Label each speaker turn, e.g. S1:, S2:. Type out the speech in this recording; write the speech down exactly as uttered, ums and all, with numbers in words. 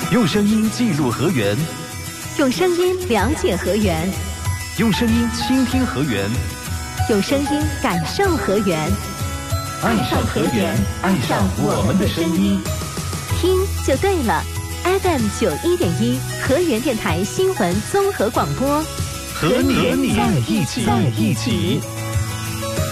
S1: 用声音记录河源，
S2: 用声音了解河源，
S1: 用声音倾听河源，
S2: 用声音感受河源。
S1: 爱上河源，爱上我们的声音，
S2: 听就对了。F M 九一点一，河源电台新闻综合广播，
S1: 和你在一起，在一起。